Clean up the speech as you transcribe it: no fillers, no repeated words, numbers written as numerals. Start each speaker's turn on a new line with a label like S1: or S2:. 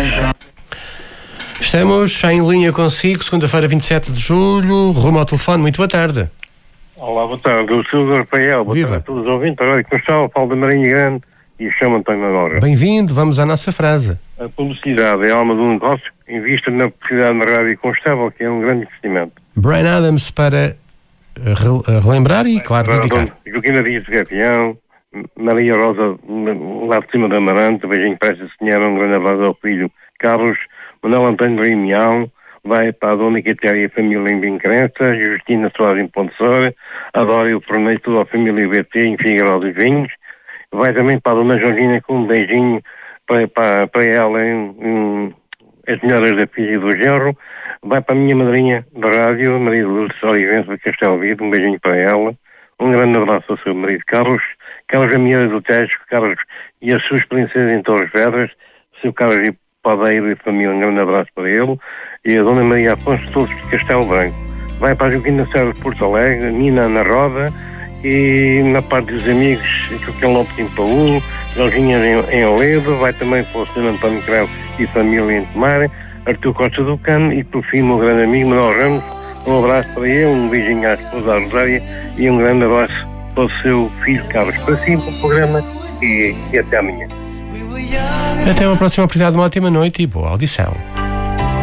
S1: Estamos em linha consigo, segunda-feira, 27 de julho, rumo ao telefone. Muito boa tarde.
S2: Olá, boa tarde. O Silvio Rafael, boa tarde a todos os ouvintes. Agora, como está? Eu falo da Marinha Grande e chamo António agora.
S1: Bem-vindo, vamos à nossa frase.
S2: A publicidade é a alma do negócio. Invista na publicidade na rádio constável, que é um grande investimento.
S1: Brian Adams para relembrar e, claro, dedicar.
S2: Joaquina Dias de Gavião, Maria Rosa, lá de cima da Amarante, beijinho para essa senhora, um grande abraço ao filho Carlos, Manuel António de Rimião, vai para a Dona Quitéria e a família em Bincrença, Justina Soares em Pontessora, Adoro o Forneio, toda a família BT em Figueiró dos Vinhos, vai também para a Dona Georgina com um beijinho para ela as senhoras da filha e do genro, vai para a minha madrinha da rádio, Maria Lourdes Olivença de Castelo Vido, um beijinho para ela, um grande abraço ao seu marido Carlos Amieira do Tejo, Carlos e as suas princesas em Torres Vedras, seu Carlos Padeiro e família, um grande abraço para ele, e a Dona Maria Afonso, todos de Castelo Branco. Vai para a Joaquina Serra de Porto Alegre, Nina Ana Roda, e na parte dos amigos, Joaquim Lopes em Paú, Jorginha em Oledo, vai também para o Sr. António Cravo e família em Tomar, Artur Costa do Cano, e por fim, meu grande amigo Manuel Ramos, um abraço para ele, um beijinho à esposa à Rosária, e um grande abraço para o seu filho Carlos. Para si, para o programa, e até amanhã.
S1: Até uma próxima oportunidade, uma ótima noite e boa audição.